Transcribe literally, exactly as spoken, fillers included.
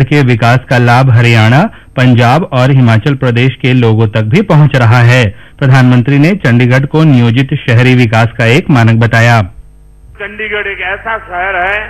चंडीगढ़ के विकास का लाभ हरियाणा, पंजाब और हिमाचल प्रदेश के लोगों तक भी पहुंच रहा है। प्रधानमंत्री ने चंडीगढ़ को नियोजित शहरी विकास का एक मानक बताया। चंडीगढ़ एक ऐसा शहर है